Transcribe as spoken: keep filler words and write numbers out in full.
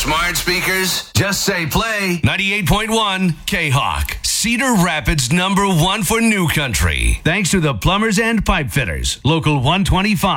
smart speakers? Just say play. ninety-eight point one K-Hawk. Cedar Rapids number one for new country. Thanks to the plumbers and pipe fitters. Local one twenty-five.